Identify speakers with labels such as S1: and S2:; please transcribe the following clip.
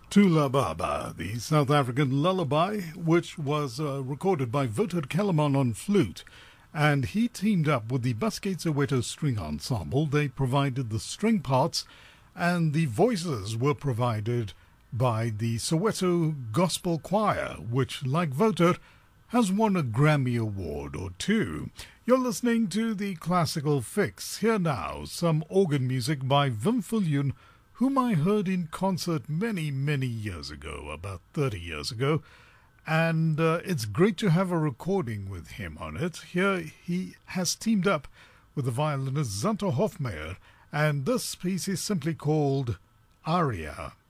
S1: Tula Baba, the South African lullaby, which was recorded by Wouter Kellerman on flute. And he teamed up with the Busquets Soweto String Ensemble. They provided the string parts, and the voices were provided by the Soweto Gospel Choir, which, like Wouter, has won a Grammy Award or two. You're listening to the Classical Fix. Here now, some organ music by Wim Viljoen, whom I heard in concert many, many years ago, about 30 years ago. And it's great to have a recording with him on it. Here he has teamed up with the violinist Zanto Hofmeyr, and this piece is simply called Aria.